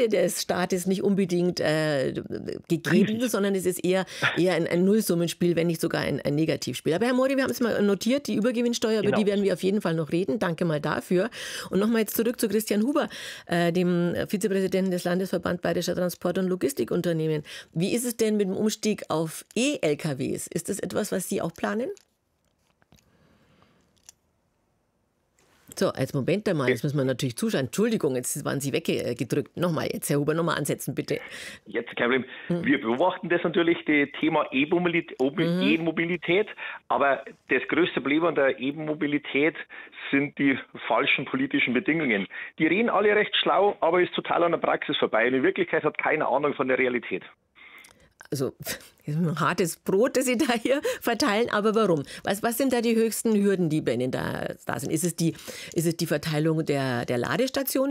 Mitte des Staates nicht unbedingt gegeben, sondern es ist eher ein Nullsummenspiel, wenn nicht sogar ein Negativspiel. Aber Herr Mori, wir haben es mal notiert, die Übergewinnsteuer, über die werden wir auf jeden Fall noch reden. Danke mal dafür. Und nochmal jetzt zurück zu Christian Huber, dem Vizepräsidenten des Landesverband Bayerischer Transport- und Logistikunternehmen. Wie ist es denn mit dem Umstieg auf E-LKWs? Ist das etwas, was Sie auch planen? So, als Moment einmal, jetzt müssen wir natürlich zuschauen. Entschuldigung, jetzt waren Sie weggedrückt. Nochmal jetzt, Herr Huber, nochmal ansetzen, bitte. Jetzt kein Problem. Wir beobachten das natürlich, das Thema E-Mobilität, aber das größte Problem an der E-Mobilität sind die falschen politischen Bedingungen. Die reden alle recht schlau, aber ist total an der Praxis vorbei. In Wirklichkeit hat keine Ahnung von der Realität. Also ein hartes Brot, das Sie da hier verteilen, aber warum? Was sind da die höchsten Hürden, die bei Ihnen da sind? Ist es die Verteilung der Ladestationen?